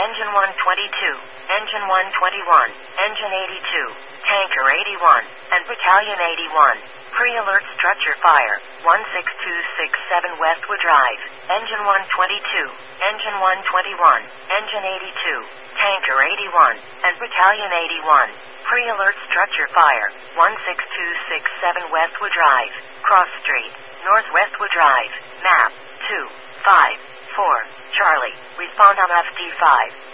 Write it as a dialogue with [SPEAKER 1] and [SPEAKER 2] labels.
[SPEAKER 1] Engine 122, Engine 121, Engine 82, Tanker 81, and Battalion 81. Pre-alert structure fire, 16267 Westwood Drive, Engine 122, Engine 121, Engine 82, Tanker 81, and Battalion 81. Pre-alert structure fire, 16267 Westwood Drive, Cross Street, North Westwood Drive, map 254, Charlie. Respond on FD5.